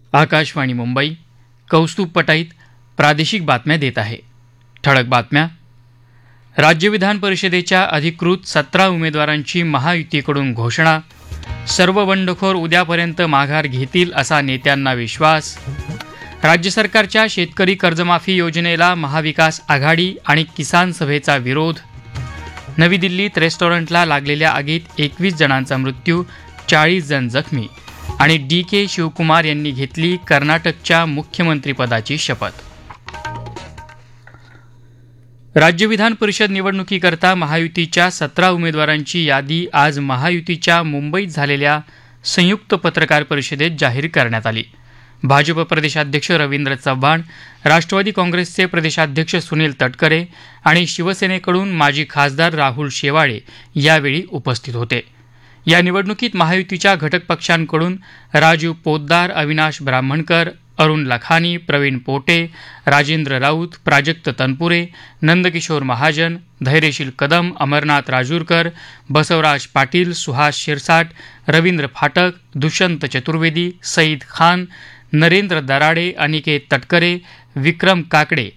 आकाशवाणी मुंबई कौस्तुभ पटाईत प्रादेशिक बातम्या देत आहे. ठळक बातम्या. राज्य विधान परिषदेच्या अधिकृत 17 उमेदवारांची महायुतीकडून घोषणा. सर्व बंडखोर उद्यापर्यंत माघार घेतील असा नेत्यांना विश्वास. राज्य सरकारच्या शेतकरी कर्जमाफी योजनेला महाविकास आघाडी आणि किसान सभेचा विरोध. नवी दिल्लीत रेस्टॉरंटला लागलेल्या आगीत 21 जणांचा मृत्यू, 40 जण जखमी. आणि DK शिवकुमार यांनी घेतली कर्नाटकच्या मुख्यमंत्रीपदाची शपथ. राज्य विधान परिषद निवडणुकीकरता महायुतीच्या 17 उमेदवारांची यादी आज महायुतीच्या मुंबईत झालेल्या संयुक्त पत्रकार परिषदेत जाहीर करण्यात आली. भाजप प्रदेशाध्यक्ष रवींद्र चव्हाण, राष्ट्रवादी काँग्रेसचे प्रदेशाध्यक्ष सुनील तटकरे आणि शिवसेनेकडून माजी खासदार राहुल शेवाळे यावेळी उपस्थित होते. या निवडणुकीत महायुतीच्या घटक पक्षांकडून राजीव पोद्दार, अविनाश ब्राह्मणकर, अरुण लखानी, प्रवीण पोटे, राजेंद्र राऊत, प्राजक्त तनपुरे, नंदकिशोर महाजन, धैर्यशील कदम, अमरनाथ राजूरकर, बसवराज पाटील, सुहास शिरसाट, रवींद्र फाटक, दुष्यंत चतुर्वेदी, सईद खान, नरेंद्र दराडे, अनिकेत तटकरे, विक्रम काकडे